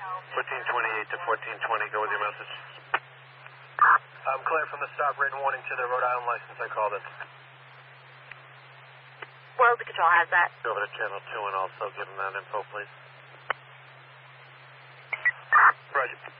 1428 to 1420, go with your message. I'm clear from the stop, written warning to the Rhode Island license. I called it. World Control has that. Go over to channel 2 and also give them that info, please. Roger.